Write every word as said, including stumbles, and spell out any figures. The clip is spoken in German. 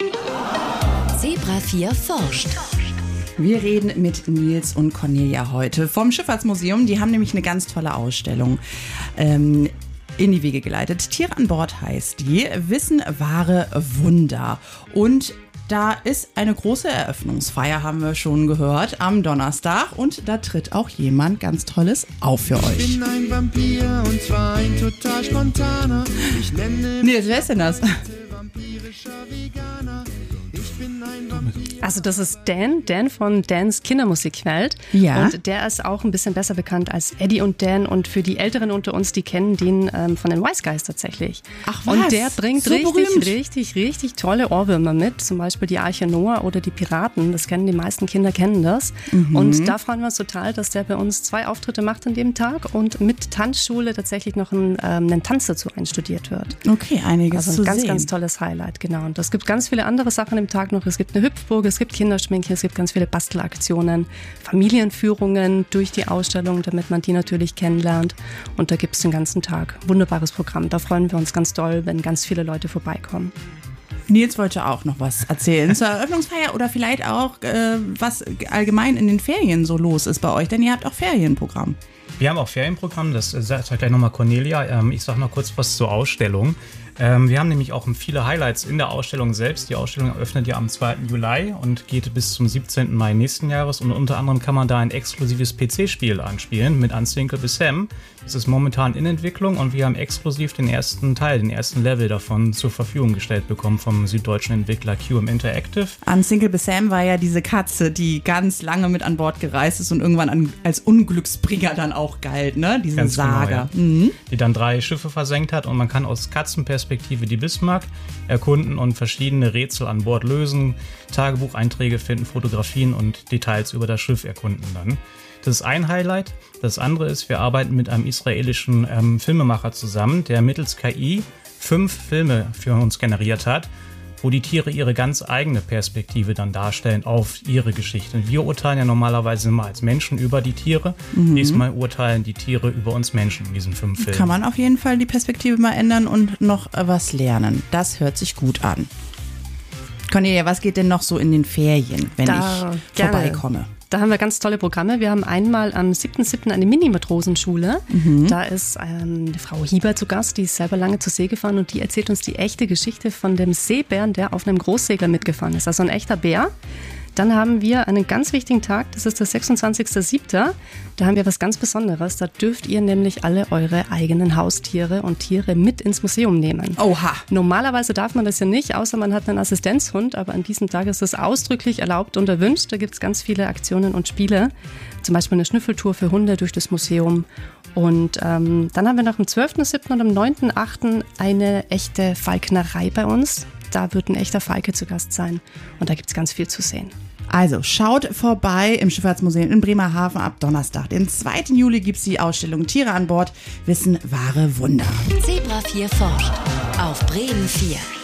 Zebra vier forscht. Wir reden mit Nils und Cornelia heute vom Schifffahrtsmuseum. Die haben nämlich eine ganz tolle Ausstellung ähm, in die Wege geleitet. Tiere an Bord heißt die. Wissen wahre Wunder. Und da ist eine große Eröffnungsfeier, haben wir schon gehört, am Donnerstag. Und da tritt auch jemand ganz Tolles auf für euch. Ich bin ein Vampir und zwar ein total spontaner. Ich nenne Nils, wer ist denn das? vampirischer Veganer. Ich bin ein Vampir. Also das ist Dan, Dan von Dans Kindermusikwelt. Ja. Und der ist auch ein bisschen besser bekannt als Eddie und Dan. Und für die Älteren unter uns, die kennen den ähm, von den Wise Guys tatsächlich. Ach was? Und der bringt So richtig, berühmt. richtig, richtig tolle Ohrwürmer mit. Zum Beispiel die Arche Noah oder die Piraten. Das kennen die meisten Kinder, kennen das. Mhm. Und da freuen wir uns total, dass der bei uns zwei Auftritte macht an dem Tag und mit Tanzschule tatsächlich noch ein, ähm, einen Tanz dazu einstudiert wird. Okay, einiges Also ein zu ganz, sehen. ganz tolles Highlight, genau. Und es gibt ganz viele andere Sachen im Tag noch. Es gibt eine Hüpfburg, es gibt Kinderschminke, es gibt ganz viele Bastelaktionen, Familienführungen durch die Ausstellung, damit man die natürlich kennenlernt. Und da gibt es den ganzen Tag. Wunderbares Programm. Da freuen wir uns ganz doll, wenn ganz viele Leute vorbeikommen. Nils wollte auch noch was erzählen zur Eröffnungsfeier oder vielleicht auch, äh, was allgemein in den Ferien so los ist bei euch, denn ihr habt auch Ferienprogramm. Wir haben auch Ferienprogramm, das sagt gleich nochmal Cornelia. Ähm, ich sage noch kurz was zur Ausstellung. Ähm, wir haben nämlich auch viele Highlights in der Ausstellung selbst. Die Ausstellung eröffnet ja am zweiten Juli und geht bis zum siebzehnten Mai nächsten Jahres. Und unter anderem kann man da ein exklusives P C-Spiel anspielen mit Unsinkable bis Sam. Das ist momentan in Entwicklung und wir haben exklusiv den ersten Teil, den ersten Level davon zur Verfügung gestellt bekommen vom süddeutschen Entwickler Q M Interactive. Unsinkable Sam war ja diese Katze, die ganz lange mit an Bord gereist ist und irgendwann an, als Unglücksbringer dann auch galt, ne? Diese Ganz Saga. Genau, ja. Mhm. Die dann drei Schiffe versenkt hat und man kann aus Katzenperspektive die Bismarck erkunden und verschiedene Rätsel an Bord lösen, Tagebucheinträge finden, Fotografien und Details über das Schiff erkunden dann. Das ist ein Highlight. Das andere ist, wir arbeiten mit einem israelischen ähm, Filmemacher zusammen, der mittels K I fünf Filme für uns generiert hat, wo die Tiere ihre ganz eigene Perspektive dann darstellen auf ihre Geschichte. Und wir urteilen ja normalerweise immer als Menschen über die Tiere. Mhm. Diesmal urteilen die Tiere über uns Menschen in diesen fünf Filmen. Kann man auf jeden Fall die Perspektive mal ändern und noch äh, was lernen. Das hört sich gut an. Cornelia, was geht denn noch so in den Ferien, wenn Da, ich gerne. vorbeikomme? Da haben wir ganz tolle Programme. Wir haben einmal am siebten siebten eine Mini-Matrosenschule. Mhm. Da ist ähm, eine Frau Hieber zu Gast, die ist selber lange zur See gefahren und die erzählt uns die echte Geschichte von dem Seebären, der auf einem Großsegler mitgefahren ist. Also ein echter Bär. Dann haben wir einen ganz wichtigen Tag, das ist der sechsundzwanzigsten siebten Da haben wir was ganz Besonderes. Da dürft ihr nämlich alle eure eigenen Haustiere und Tiere mit ins Museum nehmen. Oha! Normalerweise darf man das ja nicht, außer man hat einen Assistenzhund, aber an diesem Tag ist es ausdrücklich erlaubt und erwünscht. Da gibt es ganz viele Aktionen und Spiele, zum Beispiel eine Schnüffeltour für Hunde durch das Museum. Und ähm, dann haben wir noch am zwölften siebten und am neunten achten eine echte Falknerei bei uns. Da wird ein echter Falke zu Gast sein und da gibt es ganz viel zu sehen. Also schaut vorbei im Schifffahrtsmuseum in Bremerhaven ab Donnerstag. Den zweiten Juli gibt es die Ausstellung Tiere an Bord, Wissen wahre Wunder. Zebra vier forscht auf Bremen vier.